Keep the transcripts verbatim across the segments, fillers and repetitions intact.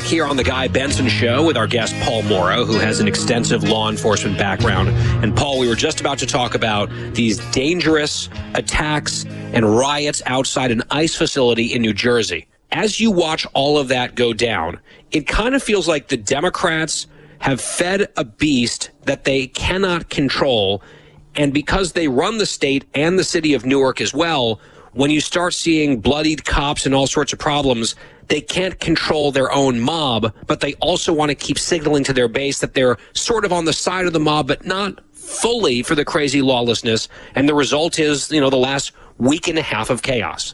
here on the Guy Benson Show with our guest Paul Mauro, who has an extensive law enforcement background. And Paul, we were just about to talk about these dangerous attacks and riots outside an ICE facility in New Jersey. As you watch all of that go down, it kind of feels like the Democrats have fed a beast that they cannot control. And because they run the state and the city of Newark as well, when you start seeing bloodied cops and all sorts of problems, they can't control their own mob, but they also want to keep signaling to their base that they're sort of on the side of the mob, but not fully for the crazy lawlessness. And the result is, you know, the last week and a half of chaos.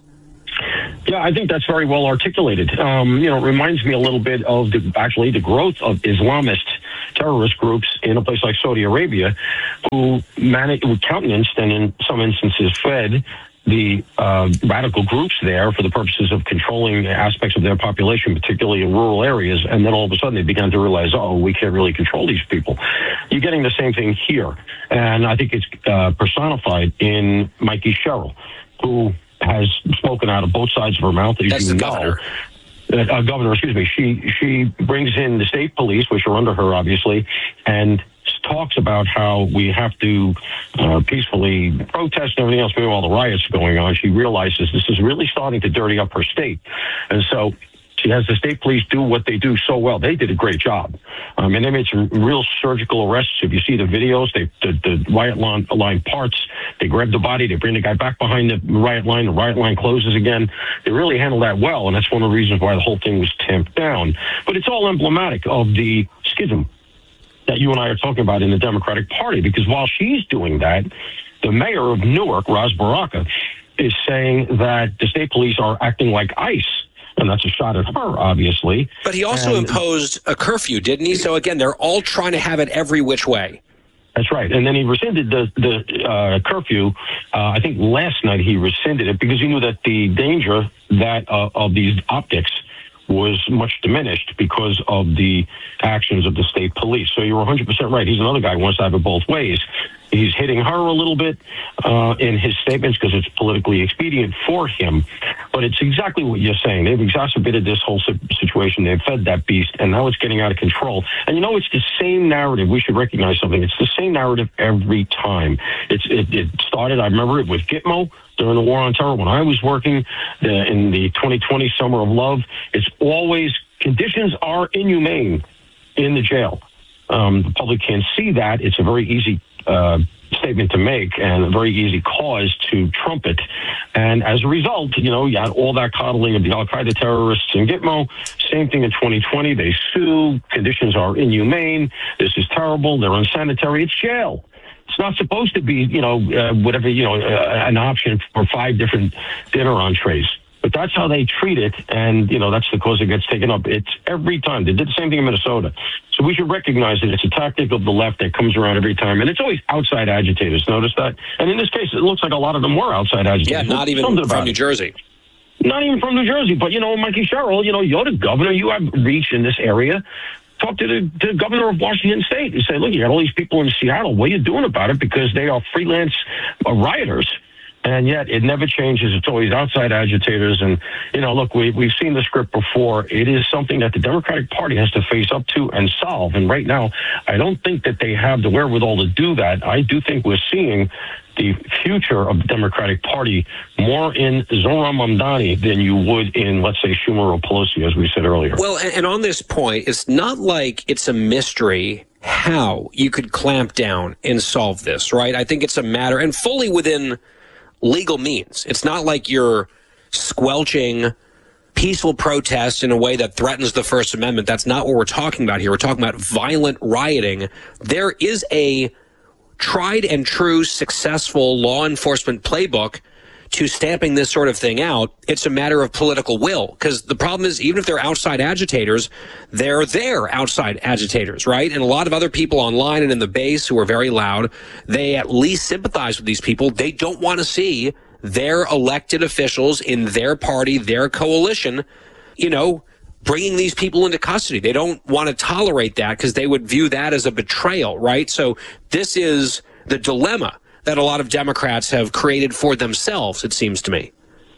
Yeah, I think that's very well articulated. Um, you know, it reminds me a little bit of the, actually the growth of Islamist terrorist groups in a place like Saudi Arabia, who managed, who countenanced and in some instances fed the uh, radical groups there for the purposes of controlling aspects of their population, particularly in rural areas. And then all of a sudden they began to realize, oh, we can't really control these people. You're getting the same thing here. And I think it's uh, personified in Mikey Sherrill, who has spoken out of both sides of her mouth, as That's you the know. governor. Uh, governor, excuse me. She she brings in the state police, which are under her, obviously, and talks about how we have to uh, peacefully protest and everything else. Meanwhile, the riots are going on. She realizes this is really starting to dirty up her state, and so she has the state police do what they do so well. They did a great job. Um, and they made some real surgical arrests. If you see the videos, they, the, the riot line, line parts, they grab the body, they bring the guy back behind the riot line, the riot line closes again. They really handled that well, and that's one of the reasons why the whole thing was tamped down. But it's all emblematic of the schism that you and I are talking about in the Democratic Party, because while she's doing that, the mayor of Newark, Ras Baraka, is saying that the state police are acting like ICE. And that's a shot at her, obviously. But he also and, imposed a curfew, didn't he? So, again, they're all trying to have it every which way. That's right. And then he rescinded the, the uh, curfew. Uh, I think last night he rescinded it because he knew that the danger that uh, of these optics was much diminished because of the actions of the state police. So you're one hundred percent right. He's another guy who wants to have it both ways. He's hitting her a little bit uh, in his statements because it's politically expedient for him. But it's exactly what you're saying. They've exacerbated this whole situation. They've fed that beast, and now it's getting out of control. And, you know, it's the same narrative. We should recognize something. It's the same narrative every time. It's It, it started, I remember it with Gitmo during the War on Terror when I was working the, in the twenty twenty Summer of Love. It's always conditions are inhumane in the jail. Um, the public can't see that. It's a very easy uh, statement to make and a very easy cause to trumpet. And as a result, you know, you had all that coddling of the Al-Qaeda terrorists in Gitmo. Same thing in twenty twenty. They sue. Conditions are inhumane. This is terrible. They're unsanitary. It's jail. It's not supposed to be, you know, uh, whatever, you know, uh, an option for five different dinner entrees. But that's how they treat it, and, you know, that's the cause it gets taken up. It's every time. They did the same thing in Minnesota. So we should recognize that it's a tactic of the left that comes around every time, and it's always outside agitators. Notice that? And in this case, it looks like a lot of them were outside agitators. Yeah, not even from New Jersey. Not even from New Jersey. But, you know, Mikey Sherrill, you know, you're the governor. You have reach in this area. Talk to the, to the governor of Washington State and say, look, you got all these people in Seattle. What are you doing about it? Because they are freelance uh, rioters. And yet it never changes. It's always outside agitators. And, you know, look, we, we've seen the script before. It is something that the Democratic Party has to face up to and solve. And right now, I don't think that they have the wherewithal to do that. I do think we're seeing the future of the Democratic Party more in Zohran Mamdani than you would in, let's say, Schumer or Pelosi, as we said earlier. Well, and on this point, it's not like it's a mystery how you could clamp down and solve this, right? I think it's a matter, and fully within legal means. It's not like you're squelching peaceful protests in a way that threatens the First Amendment. That's not what we're talking about here. We're talking about violent rioting. There is a tried and true successful law enforcement playbook to stamping this sort of thing out. It's a matter of political will, because the problem is, even if they're outside agitators, they're there outside agitators, right? And a lot of other people online and in the base who are very loud, they at least sympathize with these people. They don't want to see their elected officials in their party, their coalition, you know, bringing these people into custody. They don't want to tolerate that because they would view that as a betrayal, right? So this is the dilemma that a lot of Democrats have created for themselves, it seems to me.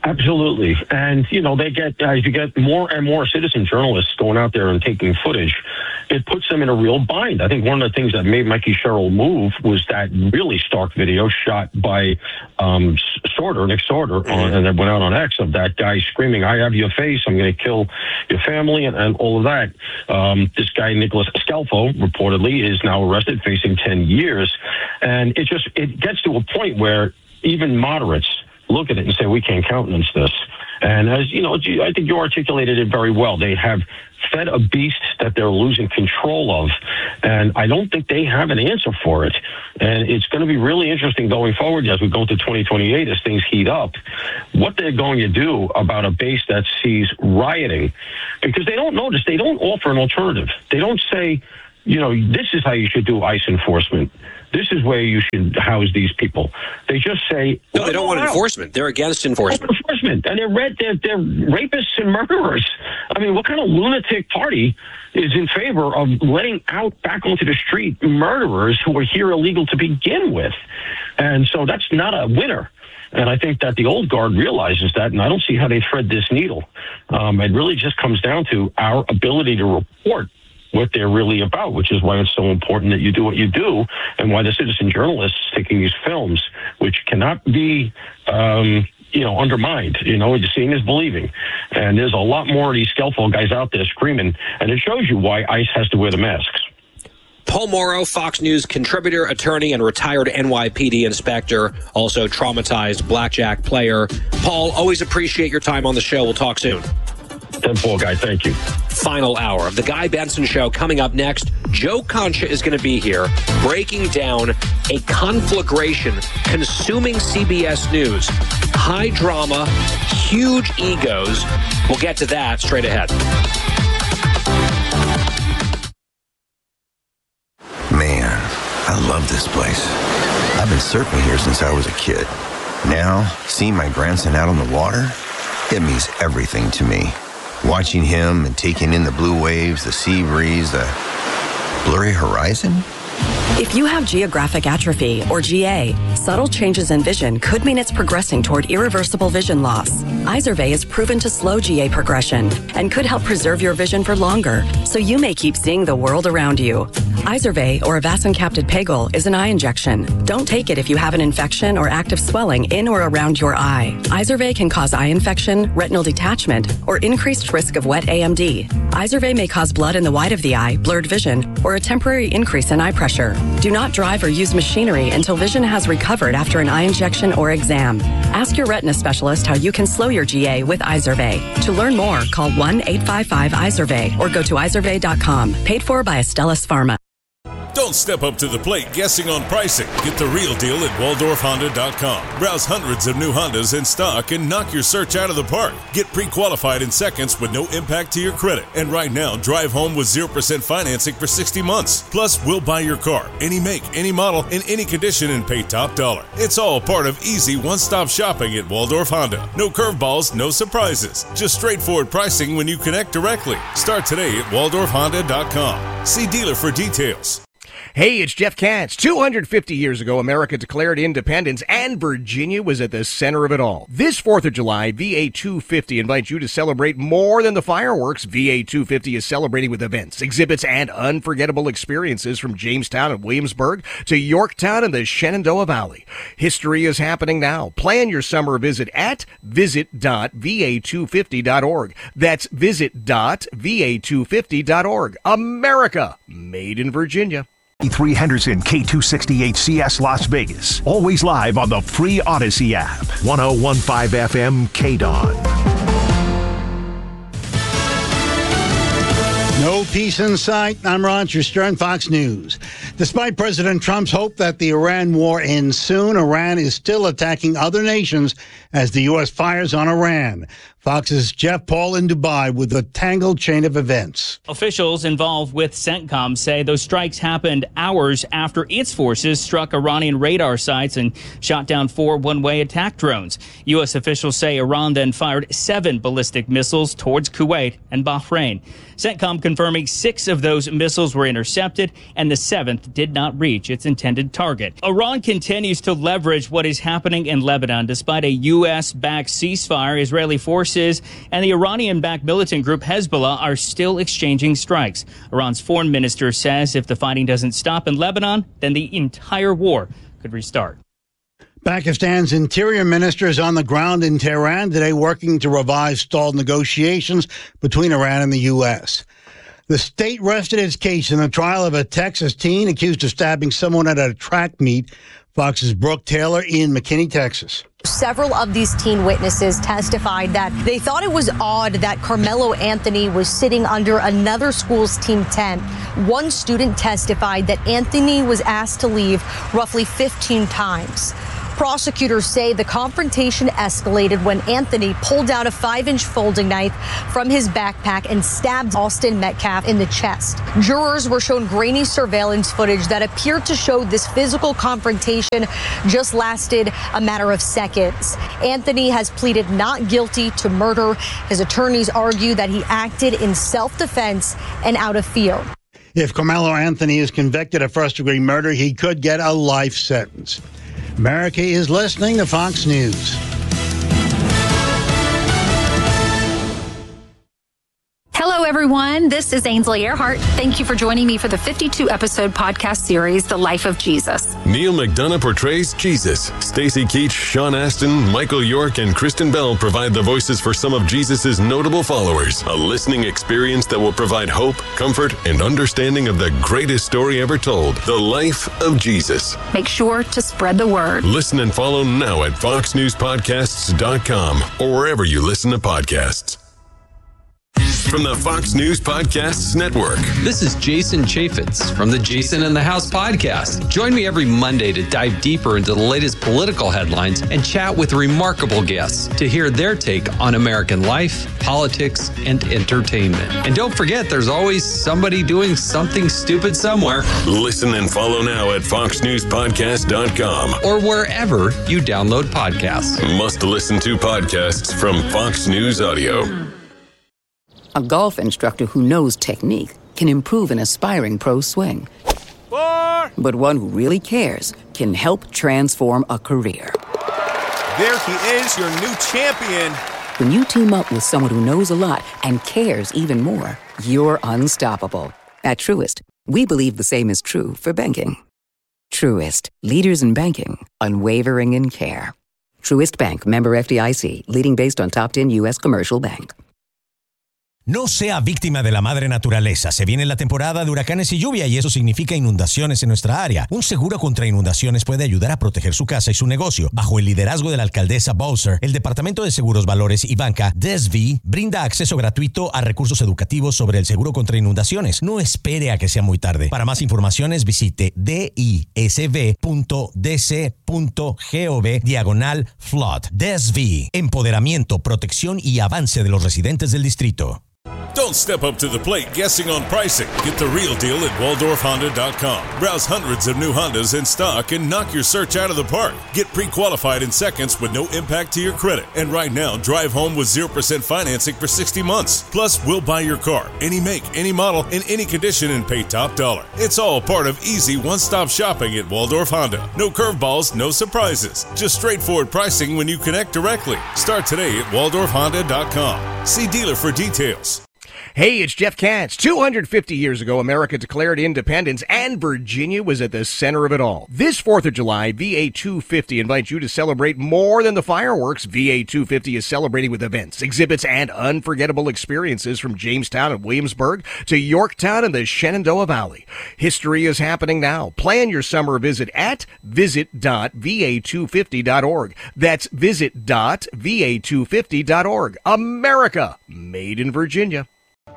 Absolutely. And, you know, they get, as you get more and more citizen journalists going out there and taking footage, it puts them in a real bind. I think one of the things that made Mikey Sherrill move was that really stark video shot by um, Sorter, Nick Sorter, mm-hmm. on, and that went out on X, of that guy screaming, "I have your face, I'm going to kill your family," and, and all of that. Um, this guy, Nicholas Scalfo, reportedly is now arrested, facing ten years. And it just, it gets to a point where even moderates look at it and say, we can't countenance this. And as you know, I think you articulated it very well. They have fed a beast that they're losing control of, and I don't think they have an answer for it. And it's going to be really interesting going forward as we go to twenty twenty-eight, as things heat up, what they're going to do about a base that sees rioting, because they don't notice, they don't offer an alternative. They don't say, you know, this is how you should do ICE enforcement. This is where you should house these people. They just say, no, they don't want out. enforcement. They're against enforcement. Enforcement, and they're red. They're, they're rapists and murderers. I mean, what kind of lunatic party is in favor of letting out back onto the street murderers who are here illegal to begin with? And so that's not a winner. And I think that the old guard realizes that, and I don't see how they thread this needle. Um, it really just comes down to our ability to report what they're really about, which is why it's so important that you do what you do, and why the citizen journalists taking these films, which cannot be, um, you know, undermined. You know, seeing is believing. And there's a lot more of these Scalfo guys out there screaming, and it shows you why ICE has to wear the masks. Paul Mauro, Fox News contributor, attorney, and retired N Y P D inspector, also traumatized blackjack player. Paul, always appreciate your time on the show. We'll talk soon. ten four, guy. Thank you. Final hour of the Guy Benson Show coming up next. Joe Concha is going to be here breaking down a conflagration consuming C B S News. High drama, huge egos. We'll get to that straight ahead. Man, I love this place. I've been surfing here since I was a kid. Now, seeing my grandson out on the water, it means everything to me. Watching him and taking in the blue waves, the sea breeze, the blurry horizon. If you have geographic atrophy, or G A, subtle changes in vision could mean it's progressing toward irreversible vision loss. Izervay is proven to slow G A progression and could help preserve your vision for longer, so you may keep seeing the world around you. Izervay, or avacincaptad pegol, is an eye injection. Don't take it if you have an infection or active swelling in or around your eye. Izervay can cause eye infection, retinal detachment, or increased risk of wet A M D. Izervay may cause blood in the white of the eye, blurred vision, or a temporary increase in eye pressure. Do not drive or use machinery until vision has recovered after an eye injection or exam. Ask your retina specialist how you can slow your G A with Izervay. To learn more, call one eight five five Izervay or go to izervay dot com. Paid for by Astellas Pharma. Don't step up to the plate guessing on pricing. Get the real deal at Waldorf Honda dot com. Browse hundreds of new Hondas in stock and knock your search out of the park. Get pre-qualified in seconds with no impact to your credit. And right now, drive home with zero percent financing for sixty months. Plus, we'll buy your car, any make, any model, in any condition, and pay top dollar. It's all part of easy one-stop shopping at Waldorf Honda. No curveballs, no surprises. Just straightforward pricing when you connect directly. Start today at Waldorf Honda dot com. See dealer for details. Hey, it's Jeff Katz. two hundred fifty years ago, America declared independence, and Virginia was at the center of it all. This fourth of July, V A two fifty invites you to celebrate more than the fireworks. V A two fifty is celebrating with events, exhibits, and unforgettable experiences from Jamestown and Williamsburg to Yorktown and the Shenandoah Valley. History is happening now. Plan your summer visit at visit dot v a two fifty dot org. That's visit dot v a two fifty dot org. America, made in Virginia. three Henderson, K two sixty-eight C S Las Vegas. Always live on the free Odyssey app. one oh one point five F M K D O N. No peace in sight. I'm Roger Stern, Fox News. Despite President Trump's hope that the Iran war ends soon, Iran is still attacking other nations as the U S fires on Iran. Fox's Jeff Paul in Dubai with a tangled chain of events. Officials involved with CENTCOM say those strikes happened hours after its forces struck Iranian radar sites and shot down four one-way attack drones. U S officials say Iran then fired seven ballistic missiles towards Kuwait and Bahrain. CENTCOM confirming six of those missiles were intercepted and the seventh did not reach its intended target. Iran continues to leverage what is happening in Lebanon despite a U S-backed ceasefire. Israeli forces and the Iranian-backed militant group Hezbollah are still exchanging strikes. Iran's foreign minister says if the fighting doesn't stop in Lebanon, then the entire war could restart. Pakistan's interior minister is on the ground in Tehran today working to revive stalled negotiations between Iran and the U S. The state rested its case in the trial of a Texas teen accused of stabbing someone at a track meet. Fox's Brooke Taylor in McKinney, Texas. Several of these teen witnesses testified that they thought it was odd that Carmelo Anthony was sitting under another school's team tent. One student testified that Anthony was asked to leave roughly fifteen times. Prosecutors say the confrontation escalated when Anthony pulled out a five-inch folding knife from his backpack and stabbed Austin Metcalf in the chest. Jurors were shown grainy surveillance footage that appeared to show this physical confrontation just lasted a matter of seconds. Anthony has pleaded not guilty to murder. His attorneys argue that he acted in self-defense and out of fear. If Carmelo Anthony is convicted of first-degree murder, he could get a life sentence. America is listening to Fox News. Hello, everyone. This is Ainsley Earhart. Thank you for joining me for the fifty-two episode podcast series, The Life of Jesus. Neil McDonough portrays Jesus. Stacey Keach, Sean Astin, Michael York, and Kristen Bell provide the voices for some of Jesus' notable followers. A listening experience that will provide hope, comfort, and understanding of the greatest story ever told, The Life of Jesus. Make sure to spread the word. Listen and follow now at fox news podcasts dot com or wherever you listen to podcasts. From the Fox News Podcasts Network. This is Jason Chaffetz from the Jason in the House podcast. Join me every Monday to dive deeper into the latest political headlines and chat with remarkable guests to hear their take on American life, politics, and entertainment. And don't forget, there's always somebody doing something stupid somewhere. Listen and follow now at fox news podcast dot com or wherever you download podcasts. Must listen to podcasts from Fox News Audio. A golf instructor who knows technique can improve an aspiring pro's swing. Four. But one who really cares can help transform a career. There he is, your new champion. When you team up with someone who knows a lot and cares even more, you're unstoppable. At Truist, we believe the same is true for banking. Truist, leaders in banking, unwavering in care. Truist Bank, member F D I C, leading based on top ten U S commercial bank. No sea víctima de la madre naturaleza. Se viene la temporada de huracanes y lluvia y eso significa inundaciones en nuestra área. Un seguro contra inundaciones puede ayudar a proteger su casa y su negocio. Bajo el liderazgo de la alcaldesa Bowser, el Departamento de Seguros, Valores y Banca, D S V, brinda acceso gratuito a recursos educativos sobre el seguro contra inundaciones. No espere a que sea muy tarde. Para más informaciones visite disv.dc.gov diagonal flood. D S V, empoderamiento, protección y avance de los residentes del distrito. Don't step up to the plate guessing on pricing. Get the real deal at waldorf honda dot com. Browse hundreds of new Hondas in stock and knock your search out of the park. Get pre-qualified in seconds with no impact to your credit. And right now, drive home with zero percent financing for sixty months. Plus, we'll buy your car, any make, any model, in any condition and pay top dollar. It's all part of easy one-stop shopping at Waldorf Honda. No curveballs, no surprises. Just straightforward pricing when you connect directly. Start today at waldorf honda dot com. See dealer for details. Hey, it's Jeff Katz. two hundred fifty years ago, America declared independence, and Virginia was at the center of it all. This fourth of July, V A two fifty invites you to celebrate more than the fireworks. V A two fifty is celebrating with events, exhibits, and unforgettable experiences from Jamestown and Williamsburg to Yorktown and the Shenandoah Valley. History is happening now. Plan your summer visit at visit dot v a two fifty dot org. That's visit dot v a two fifty dot org. America, made in Virginia.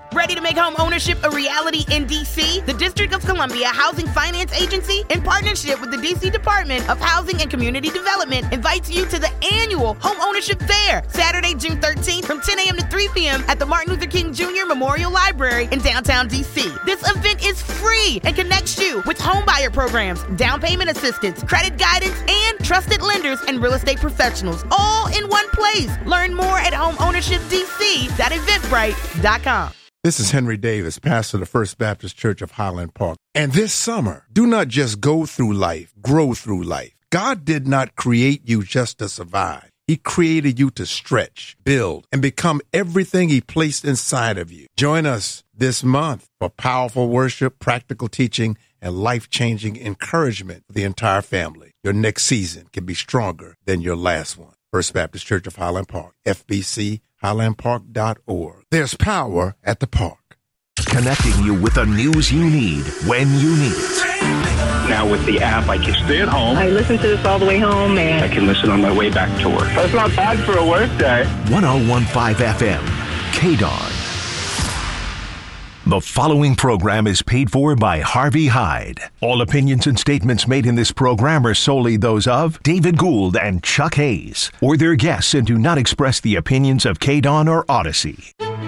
Ready to make home ownership a reality in D C? The District of Columbia Housing Finance Agency, in partnership with the D C Department of Housing and Community Development, invites you to the annual Home Ownership Fair, Saturday, June thirteenth from ten a.m. to three p.m. at the Martin Luther King Junior Memorial Library in downtown D C. This event is free and connects you with homebuyer programs, down payment assistance, credit guidance, and trusted lenders and real estate professionals, all in one place. Learn more at home ownership d c dot eventbrite dot com. This is Henry Davis, pastor of the First Baptist Church of Highland Park. And this summer, do not just go through life, grow through life. God did not create you just to survive. He created you to stretch, build, and become everything He placed inside of you. Join us this month for powerful worship, practical teaching, and life-changing encouragement for the entire family. Your next season can be stronger than your last one. First Baptist Church of Highland Park, F B C highland park dot org. There's power at the park. Connecting you with the news you need when you need it. Now with the app, I can stay at home. I listen to this all the way home, and I can listen on my way back to work. That's not bad for a work day. one oh one point five F M, K D O N. The following program is paid for by Harvey Hyde. All opinions and statements made in this program are solely those of David Gould and Chuck Hayes, or their guests, and do not express the opinions of K D O N or Odyssey.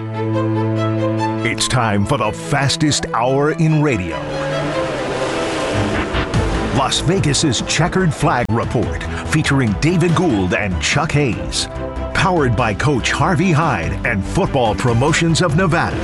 It's time for the fastest hour in radio. Las Vegas's Checkered Flag Report, featuring David Gould and Chuck Hayes. Powered by Coach Harvey Hyde and Football Promotions of Nevada.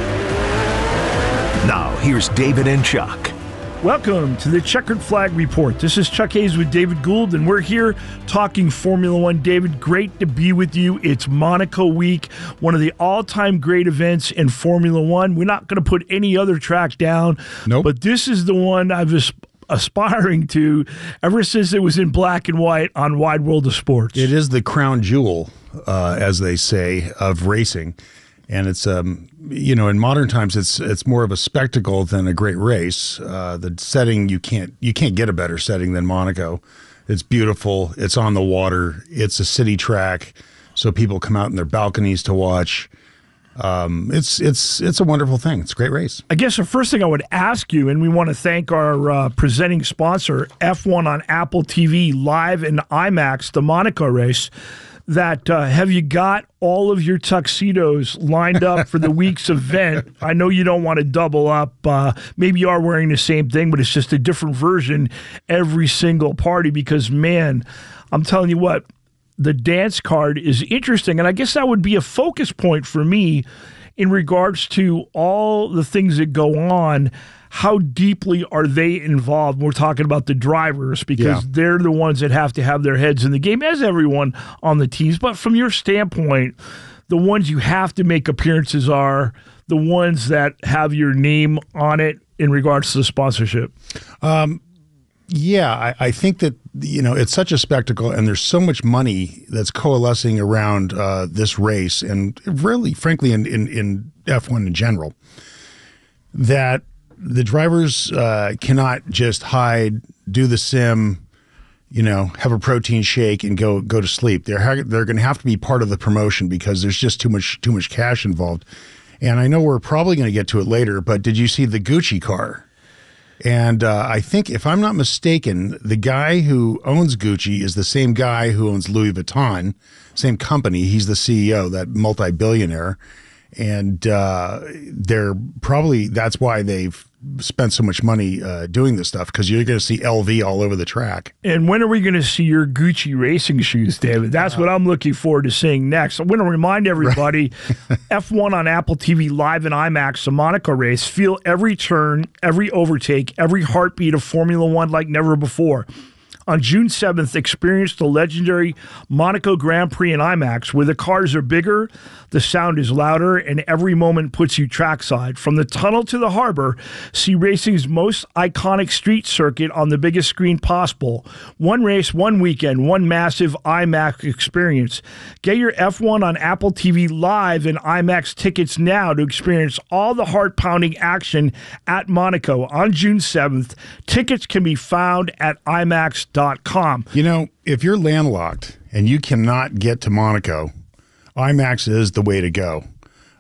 Now, here's David and Chuck. Welcome to the Checkered Flag Report. This is Chuck Hayes with David Gould, and we're here talking Formula One. David, great to be with you. It's Monaco week, one of the all-time great events in Formula One. We're not going to put any other track down, nope. But this is the one I've been aspiring to ever since it was in black and white on Wide World of Sports. It is the crown jewel, uh, as they say, of racing. And it's, um, you know, in modern times, it's it's more of a spectacle than a great race. Uh, the setting, you can't you can't get a better setting than Monaco. It's beautiful. It's on the water. It's a city track, so people come out in their balconies to watch. Um, it's it's it's a wonderful thing. It's a great race. I guess the first thing I would ask you, and we want to thank our uh, presenting sponsor, F one on Apple T V, live in IMAX, the Monaco race. That uh, have you got all of your tuxedos lined up for the week's event? I know you don't want to double up. Uh, maybe you are wearing the same thing, but it's just a different version every single party because, man, I'm telling you what, the dance card is interesting. And I guess that would be a focus point for me in regards to all the things that go on. How deeply are they involved? We're talking about the drivers because yeah. they're the ones that have to have their heads in the game, as everyone on the teams. But from your standpoint, the ones you have to make appearances are the ones that have your name on it in regards to the sponsorship. Um, yeah, I, I think that, you know, it's such a spectacle and there's so much money that's coalescing around uh, this race and really, frankly, in, in, in F one in general, that the drivers uh, cannot just hide, do the sim, you know, have a protein shake and go go to sleep. They're ha- they're going to have to be part of the promotion because there's just too much too much cash involved. And I know we're probably going to get to it later, but did you see the Gucci car? And uh, I think, if I'm not mistaken, the guy who owns Gucci is the same guy who owns Louis Vuitton, same company. He's the C E O, that multi-billionaire. And uh, they're probably, that's why they've spent so much money uh, doing this stuff, because you're going to see L V all over the track. And when are we going to see your Gucci racing shoes, David? That's uh, what I'm looking forward to seeing next. I want to remind everybody, right. F one on Apple T V, live in IMAX, the Monaco race. Feel every turn, every overtake, every heartbeat of Formula One like never before. On June seventh, experience the legendary Monaco Grand Prix in IMAX, where the cars are bigger, the sound is louder, and every moment puts you trackside. From the tunnel to the harbor, see racing's most iconic street circuit on the biggest screen possible. One race, one weekend, one massive IMAX experience. Get your F one on Apple T V live and IMAX tickets now to experience all the heart-pounding action at Monaco on June seventh. Tickets can be found at IMAX dot com. You know, if you're landlocked and you cannot get to Monaco, IMAX is the way to go.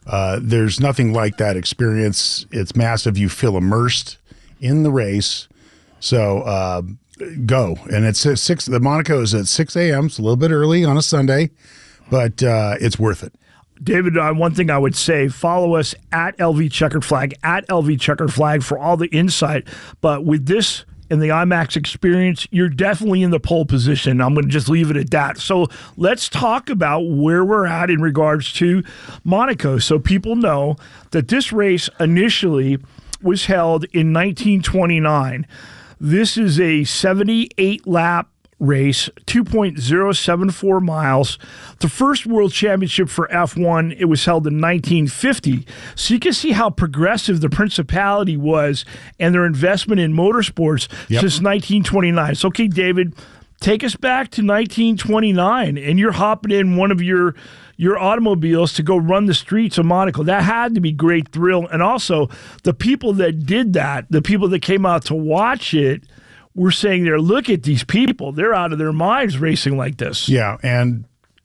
Uh, there's nothing like that experience. It's massive. You feel immersed in the race. So uh, go. And it's at six. The Monaco is at six a.m. It's a little bit early on a Sunday, but uh, it's worth it. David, uh, one thing I would say, follow us at L V Checkered Flag, at L V Checkered Flag for all the insight. But with this and the IMAX experience, you're definitely in the pole position. I'm going to just leave it at that. So let's talk about where we're at in regards to Monaco, so people know that this race initially was held in nineteen twenty-nine. This is a seventy-eight lap race, two point oh seven four miles. The first World Championship for F one, it was held in nineteen fifty. So you can see how progressive the Principality was and their investment in motorsports yep. since nineteen twenty-nine. So, okay, David, take us back to nineteen twenty-nine, and you're hopping in one of your your automobiles to go run the streets of Monaco. That had to be great thrill. And also, the people that did that, the people that came out to watch it, we're saying there, look at these people. They're out of their minds racing like this. Yeah, and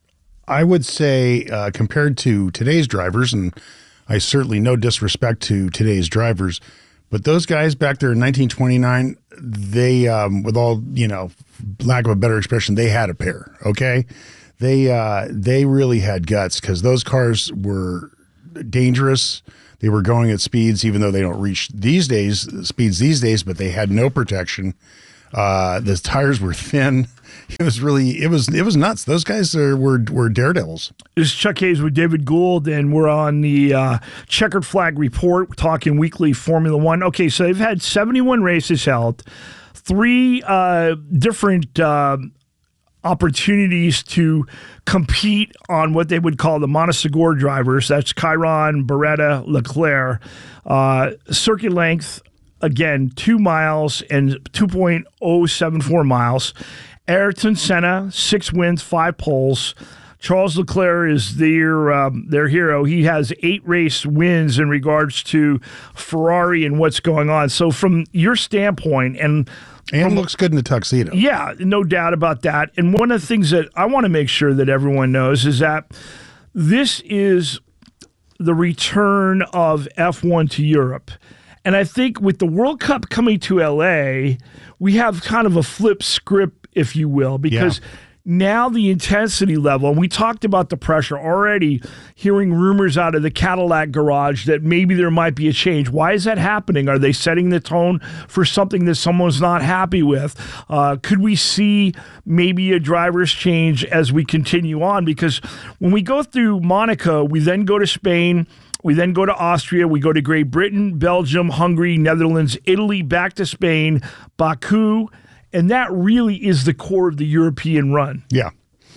I would say uh, compared to today's drivers, and I certainly no disrespect to today's drivers, but those guys back there in nineteen twenty-nine, they, um, with all, you know, lack of a better expression, they had a pair, okay? They, uh, they really had guts because those cars were dangerous. They were going at speeds, even though they don't reach these days speeds these days, but they had no protection. Uh, the tires were thin. It was really, it was, it was nuts. Those guys are, were were daredevils. This is Chuck Hayes with David Gould, and we're on the uh, Checkered Flag Report. We're talking weekly Formula One. Okay, so they've had seventy-one races held, three uh, different uh, opportunities to compete on what they would call the Montsegur drivers. That's Chiron, Beretta, Leclerc. Uh, circuit length, again, two miles and two point oh seven four miles. Ayrton Senna, six wins, five poles. Charles Leclerc is their um, their hero. He has eight race wins in regards to Ferrari and what's going on. So from your standpoint, and And from, looks good in the tuxedo. Yeah, no doubt about that. And one of the things that I want to make sure that everyone knows is that this is the return of F one to Europe. And I think with the World Cup coming to L A, we have kind of a flip script, if you will, because yeah. now the intensity level, and we talked about the pressure already, hearing rumors out of the Cadillac garage that maybe there might be a change. Why is that happening? Are they setting the tone for something that someone's not happy with? Uh, could we see maybe a driver's change as we continue on? Because when we go through Monaco, we then go to Spain, we then go to Austria, we go to Great Britain, Belgium, Hungary, Netherlands, Italy, back to Spain, Baku, and that really is the core of the European run. Yeah.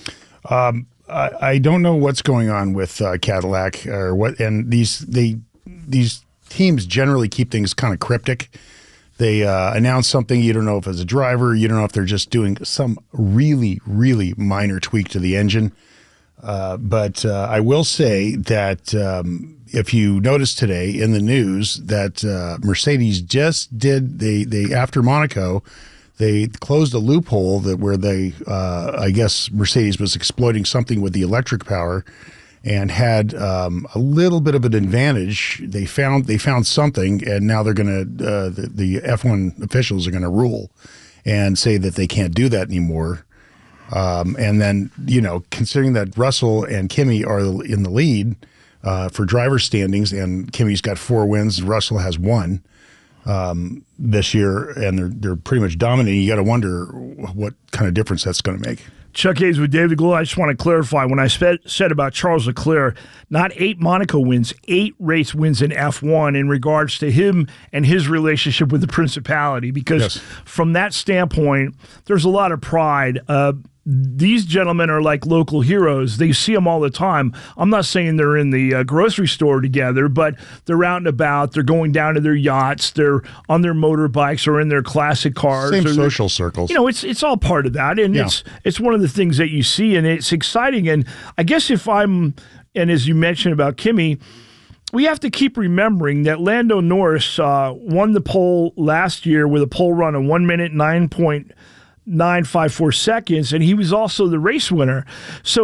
Um, I, I don't know what's going on with uh, Cadillac or what, and these they these teams generally keep things kind of cryptic. They uh, announce something, you don't know if it's a driver, you don't know if they're just doing some really, really minor tweak to the engine. Uh, but uh, I will say that um, if you notice today in the news that uh, Mercedes just did, they, they after Monaco, they closed a loophole that where they, uh, I guess Mercedes was exploiting something with the electric power and had um, a little bit of an advantage. They found they found something, and now they're going to, uh, the, the F one officials are going to rule and say that they can't do that anymore. Um, and then, you know, considering that Russell and Kimi are in the lead uh, for driver standings, and Kimi's got four wins, Russell has one um, this year, and they're they're pretty much dominating. You got to wonder what kind of difference that's going to make. Chuck Hayes with David Gould. I just want to clarify, when I said, said about Charles Leclerc, not eight Monaco wins, eight race wins in F one in regards to him and his relationship with the Principality, because yes. from that standpoint, there's a lot of pride. Uh, These gentlemen are like local heroes. They see them all the time. I'm not saying they're in the uh, grocery store together, but they're out and about. They're going down to their yachts. They're on their motorbikes or in their classic cars. Same social circles. You know, it's it's all part of that, and yeah. it's it's one of the things that you see, and it's exciting. And I guess if I'm, and as you mentioned about Kimi, we have to keep remembering that Lando Norris uh, won the pole last year with a pole run of one minute nine point. nine five four seconds, and he was also the race winner. So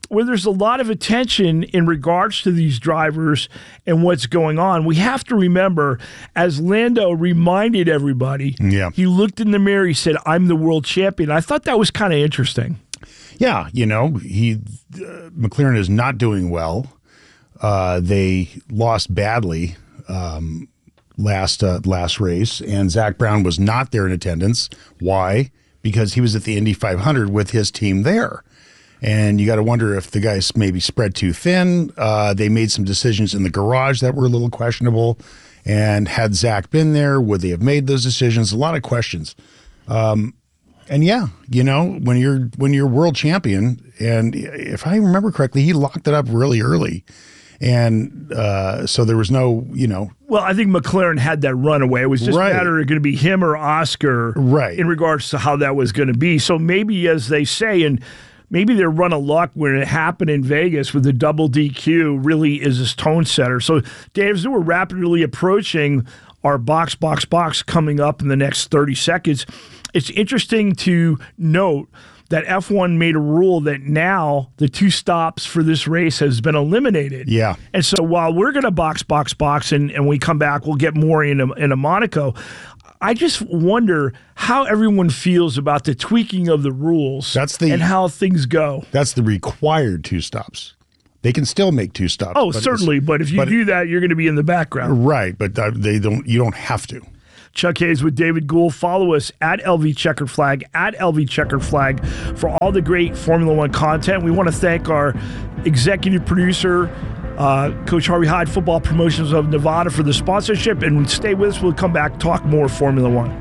where there's a lot of attention in regards to these drivers and what's going on, we have to remember, as Lando reminded everybody, yeah. he looked in the mirror, he said, I'm the world champion. I thought that was kind of interesting. Yeah, you know, he uh, McLaren is not doing well. Uh, they lost badly um, last uh, last race, and Zach Brown was not there in attendance. Why? Because he was at the Indy five hundred with his team there. And you got to wonder if the guys maybe spread too thin. Uh, they made some decisions in the garage that were a little questionable. And had Zach been there, would they have made those decisions? A lot of questions. Um, and yeah, you know, when you're when you're world champion, and if I remember correctly, he locked it up really early. And uh, so there was no, you know. Well, I think McLaren had that runaway. It was just right. matter going to be him or Oscar right. in regards to how that was going to be. So maybe, as they say, and maybe their run of luck when it happened in Vegas with the double D Q really is this tone setter. So, Dave, as we're rapidly approaching our box, box, box coming up in the next thirty seconds, it's interesting to note that F one made a rule that now the two stops for this race has been eliminated. Yeah. And so while we're going to box, box, box, and, and we come back, we'll get more into, into Monaco. I just wonder how everyone feels about the tweaking of the rules that's the, and how things go. That's the required two stops. They can still make two stops. Oh, but certainly. But if you but do that, you're going to be in the background. Right. But they don't. You don't have to. Chuck Hayes with David Gould. Follow us at L V Checkered Flag, at L V Checkered Flag for all the great Formula One content. We want to thank our executive producer, uh, Coach Harvey Hyde, Football Promotions of Nevada, for the sponsorship. And stay with us. We'll come back, talk more Formula One.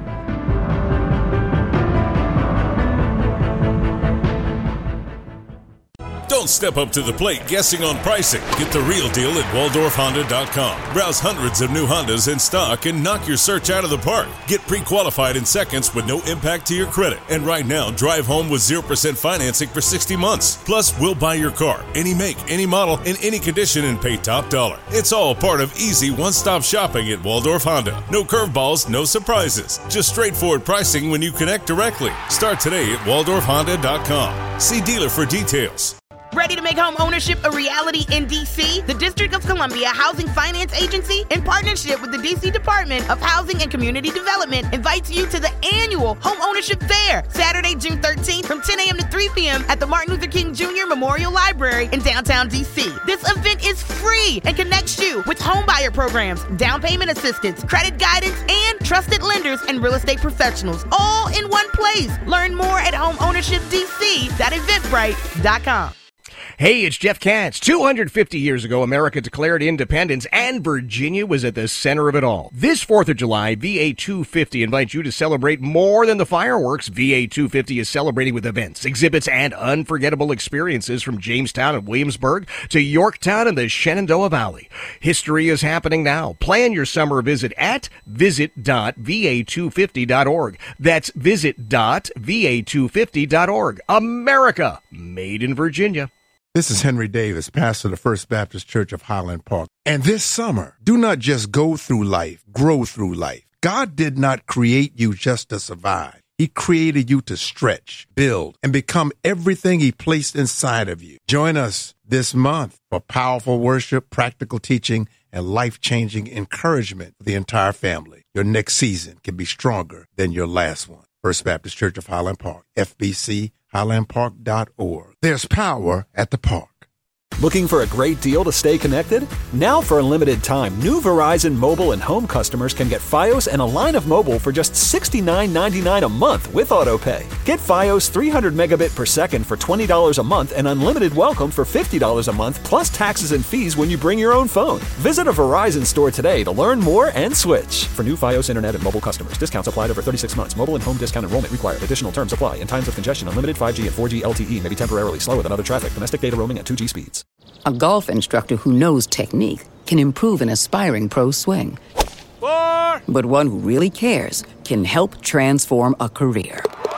Don't step up to the plate guessing on pricing. Get the real deal at Waldorf Honda dot com. Browse hundreds of new Hondas in stock and knock your search out of the park. Get pre-qualified in seconds with no impact to your credit. And right now, drive home with zero percent financing for sixty months. Plus, we'll buy your car, any make, any model, in any condition, and pay top dollar. It's all part of easy one-stop shopping at Waldorf Honda. No curveballs, no surprises. Just straightforward pricing when you connect directly. Start today at Waldorf Honda dot com. See dealer for details. Ready to make home ownership a reality in D C? The District of Columbia Housing Finance Agency, in partnership with the D C Department of Housing and Community Development, invites you to the annual Home Ownership Fair, Saturday, June thirteenth from ten a.m. to three p.m. at the Martin Luther King Junior Memorial Library in downtown D C. This event is free and connects you with home buyer programs, down payment assistance, credit guidance, and trusted lenders and real estate professionals, all in one place. Learn more at home ownership d c dot eventbrite dot com. Hey, it's Jeff Katz. two hundred fifty years ago, America declared independence, and Virginia was at the center of it all. This fourth of July, V A two fifty invites you to celebrate more than the fireworks. V A two fifty is celebrating with events, exhibits, and unforgettable experiences from Jamestown and Williamsburg to Yorktown and the Shenandoah Valley. History is happening now. Plan your summer visit at visit dot v a two fifty dot org. That's visit dot v a two fifty dot org. America, made in Virginia. This is Henry Davis, pastor of the First Baptist Church of Highland Park. And this summer, do not just go through life, grow through life. God did not create you just to survive. He created you to stretch, build, and become everything He placed inside of you. Join us this month for powerful worship, practical teaching, and life-changing encouragement for the entire family. Your next season can be stronger than your last one. First Baptist Church of Highland Park, F B C, highland park dot org. There's power at the park. Looking for a great deal to stay connected? Now for a limited time, new Verizon mobile and home customers can get Fios and a line of mobile for just sixty-nine ninety-nine a month with AutoPay. Get Fios three hundred megabit per second for twenty dollars a month and unlimited welcome for fifty dollars a month plus taxes and fees when you bring your own phone. Visit a Verizon store today to learn more and switch. For new Fios internet and mobile customers, discounts applied over thirty-six months. Mobile and home discount enrollment required. Additional terms apply. In times of congestion, unlimited five G and four G L T E may be temporarily slower than other traffic. Domestic data roaming at two G speeds. A golf instructor who knows technique can improve an aspiring pro's swing. Four. But one who really cares can help transform a career.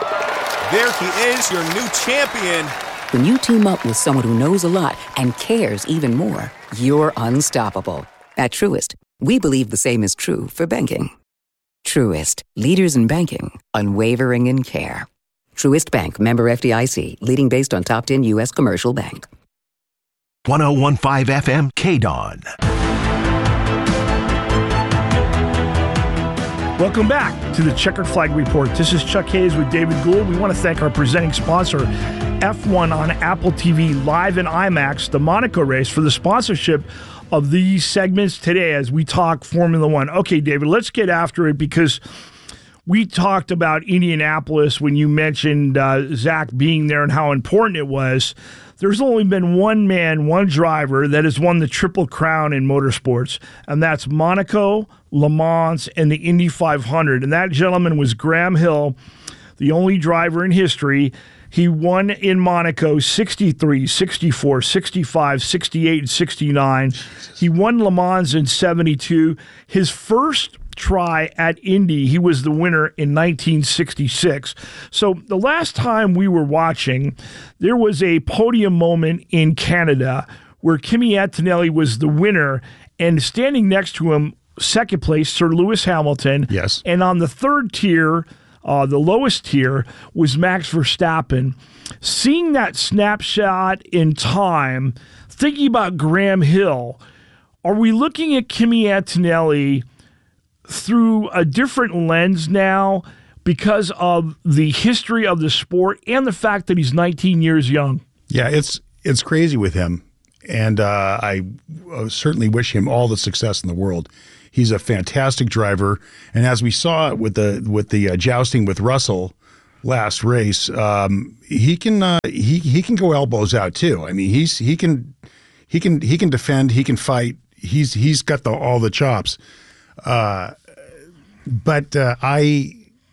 There he is, your new champion. When you team up with someone who knows a lot and cares even more, you're unstoppable. At Truist, we believe the same is true for banking. Truist, leaders in banking, unwavering in care. Truist Bank, member F D I C, leading based on top ten U S commercial bank. one oh one point five F M K D O N. Welcome back to the Checkered Flag Report. This is Chuck Hayes with David Gould. We want to thank our presenting sponsor, F one on Apple T V Live and IMAX, the Monaco race, for the sponsorship of these segments today as we talk Formula One. Okay, David, let's get after it because we talked about Indianapolis when you mentioned uh, Zach being there and how important it was. There's only been one man, one driver that has won the Triple Crown in motorsports, and that's Monaco, Le Mans, and the Indy five hundred. And that gentleman was Graham Hill, the only driver in history. He won in Monaco sixty-three, sixty-four, sixty-five, sixty-eight, and sixty-nine. Jesus. He won Le Mans in seventy-two. His first try at Indy, he was the winner in nineteen sixty-six. So the last time we were watching, there was a podium moment in Canada where Kimi Antonelli was the winner, and standing next to him, second place, Sir Lewis Hamilton. Yes. And on the third tier, uh, the lowest tier, was Max Verstappen. Seeing that snapshot in time, thinking about Graham Hill, are we looking at Kimi Antonelli through a different lens now because of the history of the sport and the fact that he's nineteen years young? Yeah, it's it's crazy with him, and uh, I certainly wish him all the success in the world. He's a fantastic driver, and as we saw with the with the uh, jousting with Russell last race, um, he can uh, he he can go elbows out too. I mean, he's he can he can he can defend, he can fight. He's he's got the all the chops. Uh, but uh, I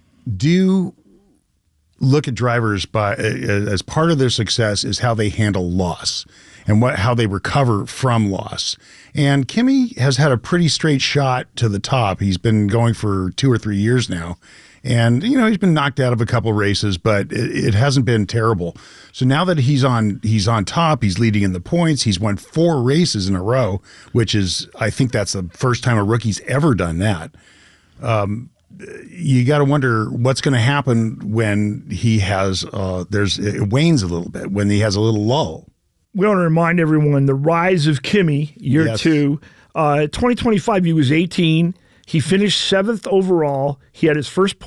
do look at drivers by uh, as part of their success is how they handle loss and what how they recover from loss. And Kimi has had a pretty straight shot to the top. He's been going for two or three years now. And, you know, he's been knocked out of a couple races, but it, it hasn't been terrible. So now that he's on he's on top, he's leading in the points. He's won four races in a row, which is, I think that's the first time a rookie's ever done that. Um, you got to wonder what's going to happen when he has, uh, there's, it wanes a little bit, when he has a little lull. We want to remind everyone the rise of Kimi, year Yes. two. Uh, twenty twenty-five, he was eighteen. He finished seventh overall. He had his first